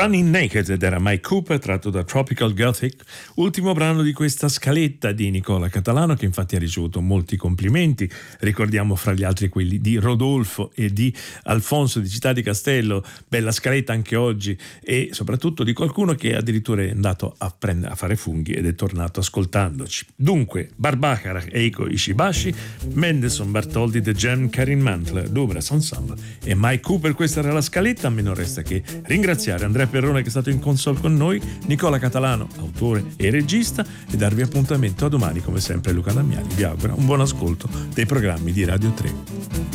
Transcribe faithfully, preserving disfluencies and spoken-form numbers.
Running Naked ed era Mike Cooper, tratto da Tropical Gothic, ultimo brano di questa scaletta di Nicola Catalano, che infatti ha ricevuto molti complimenti. Ricordiamo fra gli altri quelli di Rodolfo e di Alfonso di Città di Castello, bella scaletta anche oggi, e soprattutto di qualcuno che addirittura è andato a, prendere, a fare funghi ed è tornato ascoltandoci. Dunque, Barbaccara, Eiko Ishibashi, Mendelssohn Bartholdi, The Jam, Karin Mantler, Dubras Ensemble e Mike Cooper. Questa era la scaletta. A me non resta che ringraziare Andrea Perrone che è stato in console con noi, Nicola Catalano, autore e regista, e darvi appuntamento a domani. Come sempre Luca Damiani vi augura un buon ascolto dei programmi di Radio tre.